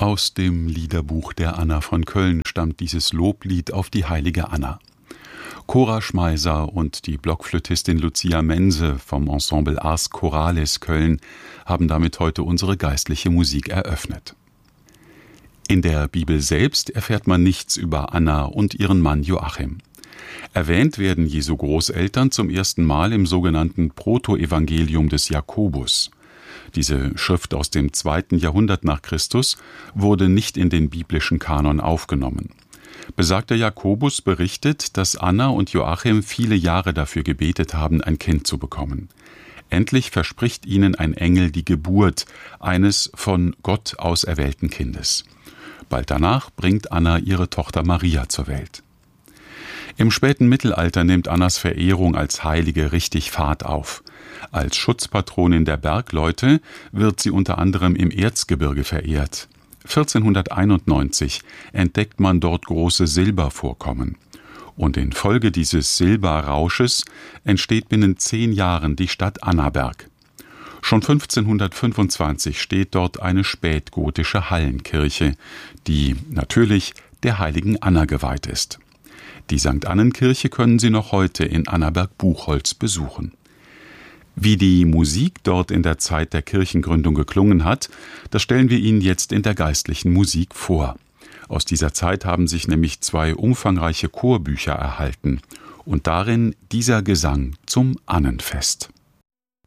Aus dem Liederbuch der Anna von Köln stammt dieses Loblied auf die heilige Anna. Cora Schmeiser und die Blockflötistin Lucia Mense vom Ensemble Ars Chorales Köln haben damit heute unsere geistliche Musik eröffnet. In der Bibel selbst erfährt man nichts über Anna und ihren Mann Joachim. Erwähnt werden Jesu Großeltern zum ersten Mal im sogenannten Protoevangelium des Jakobus. Diese Schrift aus dem 2. Jahrhundert nach Christus wurde nicht in den biblischen Kanon aufgenommen. Besagter Jakobus berichtet, dass Anna und Joachim viele Jahre dafür gebetet haben, ein Kind zu bekommen. Endlich verspricht ihnen ein Engel die Geburt eines von Gott auserwählten Kindes. Bald danach bringt Anna ihre Tochter Maria zur Welt. Im späten Mittelalter nimmt Annas Verehrung als Heilige richtig Fahrt auf. Als Schutzpatronin der Bergleute wird sie unter anderem im Erzgebirge verehrt. 1491 entdeckt man dort große Silbervorkommen. Und infolge dieses Silberrausches entsteht binnen 10 Jahren die Stadt Annaberg. Schon 1525 steht dort eine spätgotische Hallenkirche, die natürlich der heiligen Anna geweiht ist. Die St. Annenkirche können Sie noch heute in Annaberg-Buchholz besuchen. Wie die Musik dort in der Zeit der Kirchengründung geklungen hat, das stellen wir Ihnen jetzt in der geistlichen Musik vor. Aus dieser Zeit haben sich nämlich 2 umfangreiche Chorbücher erhalten und darin dieser Gesang zum Annenfest.